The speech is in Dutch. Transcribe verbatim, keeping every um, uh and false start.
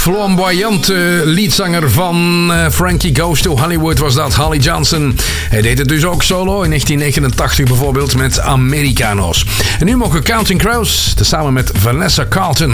Flamboyante leadzanger van uh, Frankie Goes to Hollywood was dat, Holly Johnson. Hij deed het dus ook solo in negentien negenentachtig bijvoorbeeld met Americanos. En nu mogen Counting Crows, tezamen met Vanessa Carlton,